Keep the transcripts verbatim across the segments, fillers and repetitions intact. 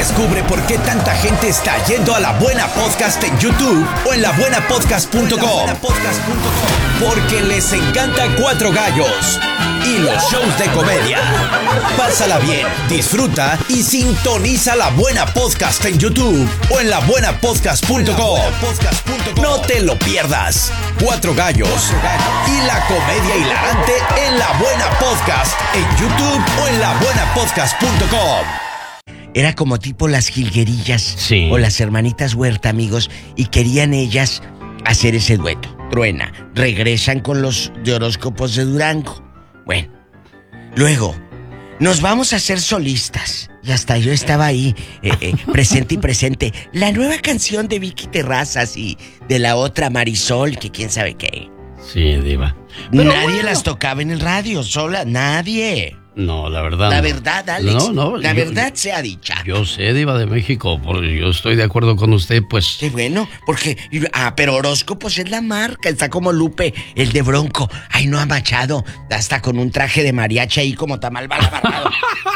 Descubre por qué tanta gente está yendo a La Buena Podcast en YouTube o en la buena podcast punto com. Porque les encanta Cuatro Gallos y los shows de comedia. Pásala bien, disfruta y sintoniza La Buena Podcast en YouTube o en la buena podcast punto com. No te lo pierdas. Cuatro Gallos y la comedia hilarante en La Buena Podcast en YouTube o en la buena podcast punto com. Era como tipo las jilguerillas, sí, o las hermanitas Huerta, amigos, y querían ellas hacer ese dueto. Truena, regresan con los de horóscopos de Durango. Bueno, luego nos vamos a hacer solistas. Y hasta yo estaba ahí, eh, eh, presente y presente. La nueva canción de Vicky Terrazas y de la otra Marisol, que quién sabe qué. Sí, diva. Pero nadie bueno. las tocaba en el radio, sola, nadie. No, la verdad La no. verdad, Alex. No, no. La yo, verdad sea dicha. Yo sé, diva de México, porque yo estoy de acuerdo con usted, pues. Qué bueno, porque... Ah, pero horóscopos es la marca, está como Lupe, el de Bronco. Ay, no ha Machado, hasta con un traje de mariachi ahí como tamal balabarrado.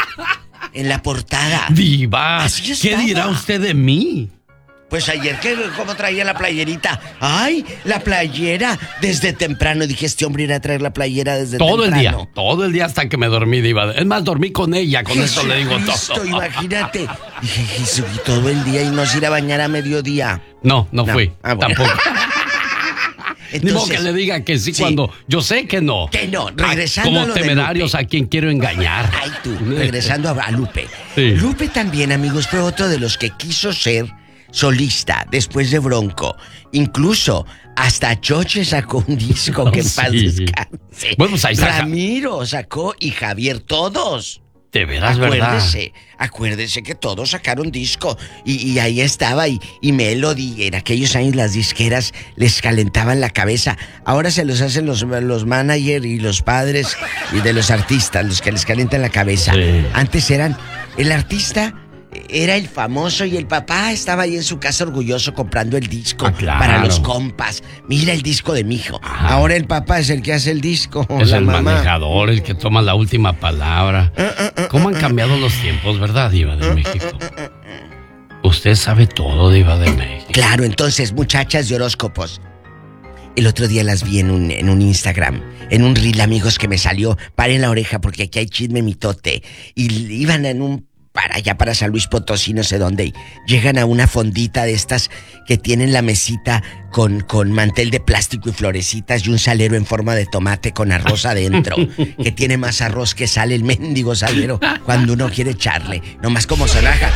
En la portada. Diva, ¿qué dirá usted de mí? Pues ayer, ¿qué, ¿cómo traía la playerita? ¡Ay, la playera! Desde temprano dije, este hombre irá a traer la playera desde todo temprano. Todo el día, todo el día hasta que me dormí, diva. Es más, dormí con ella, con eso le digo todo. Imagínate. Dije, Jesús, y todo el día y nos ir a bañar a mediodía. No, no, no fui, ah, bueno. tampoco. Entonces, ni modo que le diga que sí, sí cuando yo sé que no. Que no, regresando Como a lo temerarios de a quien quiero engañar. Ay, tú, regresando a, a Lupe. Sí. Lupe también, amigos, fue otro de los que quiso ser solista después de Bronco. Incluso hasta Choche sacó un disco no, que en paz sí. descanse. Bueno, pues ahí saca. Ramiro sacó y Javier, todos. De veras, acuérdese, ¿verdad? Acuérdese que todos sacaron disco y, y ahí estaba y, y Melody. En aquellos años las disqueras les calentaban la cabeza. Ahora se los hacen los, los managers y los padres y de los artistas, los que les calientan la cabeza. Sí. Antes eran el artista. Era el famoso y el papá estaba ahí en su casa orgulloso comprando el disco ah, claro. para los compas. Mira el disco de mi hijo. Ajá. Ahora el papá es el que hace el disco. Es la el mamá. manejador, el que toma la última palabra. Uh, uh, uh, ¿Cómo han cambiado los tiempos, verdad, diva de México? Usted sabe todo, diva de México. Claro, entonces, muchachas de horóscopos. El otro día las vi en un, en un Instagram, en un reel, amigos, que me salió. Paren la oreja porque aquí hay chisme mitote. Y iban en un... para allá, para San Luis Potosí, no sé dónde, y llegan a una fondita de estas que tienen la mesita con, con mantel de plástico y florecitas y un salero en forma de tomate con arroz adentro, que tiene más arroz que sale el mendigo salero cuando uno quiere echarle, nomás como sonaja.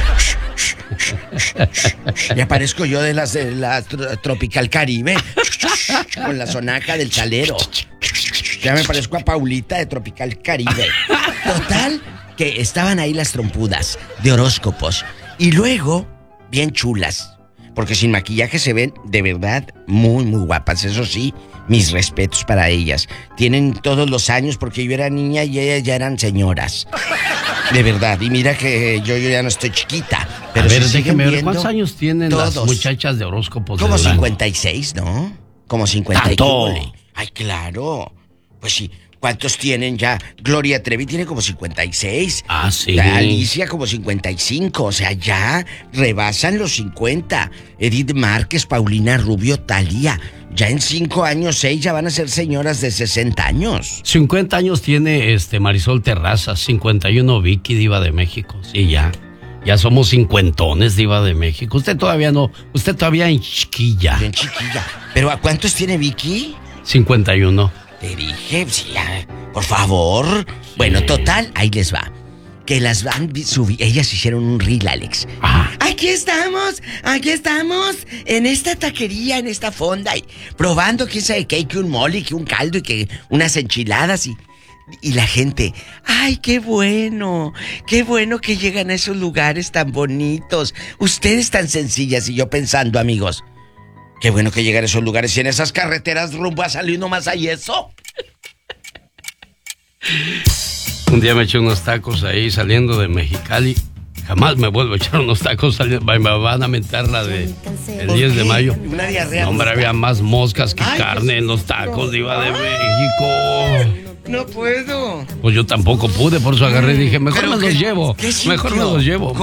Y aparezco yo de las de la Tropical Caribe, con la sonaja del salero. Ya me parezco a Paulita de Tropical Caribe. Total, que estaban ahí las trompudas de horóscopos. Y luego, bien chulas, porque sin maquillaje se ven de verdad muy, muy guapas. Eso sí, mis respetos para ellas. Tienen todos los años porque yo era niña y ellas ya eran señoras. De verdad, y mira que yo, yo ya no estoy chiquita. Pero a ver, si déjeme ver, ¿cuántos años tienen todos las muchachas de horóscopos? Como de cincuenta y seis, ¿no? Como cincuenta y seis. Ay, claro. Pues sí. ¿Cuántos tienen ya? Gloria Trevi tiene como cincuenta y seis. Ah, sí. Alicia como cincuenta y cinco. O sea, ya rebasan los cincuenta. Edith Márquez, Paulina Rubio, Thalía. Ya en cinco años, seis, ya van a ser señoras de sesenta años. cincuenta años tiene este Marisol Terrazas, cincuenta y uno Vicky, diva de México. Sí, ya. Ya somos cincuentones, diva de México. Usted todavía no, usted todavía en chiquilla. En chiquilla. ¿Pero a cuántos tiene Vicky? cincuenta y uno. Te dije, sí, ya, por favor. Sí. Bueno, total, ahí les va. Que las van subir. Ellas hicieron un reel, Alex. Ah. Aquí estamos, aquí estamos, en esta taquería, en esta fonda, y probando quién sabe qué, que un mole, que un caldo y que unas enchiladas y... Y la gente, ¡ay, qué bueno! ¡Qué bueno que llegan a esos lugares tan bonitos! Ustedes tan sencillas. Y yo pensando, amigos, qué bueno que llegan a esos lugares y en esas carreteras rumbo a San Luis nomás hay eso. Un día me eché unos tacos ahí saliendo de Mexicali. Jamás me vuelvo a echar unos tacos saliendo. Me van a mentar la de el diez de mayo. Una diarrea. No, hombre, había más moscas que Ay, carne en los tacos, diva de México. No puedo. Pues yo tampoco pude, por eso agarré y dije, mejor me los llevo. Mejor me los llevo.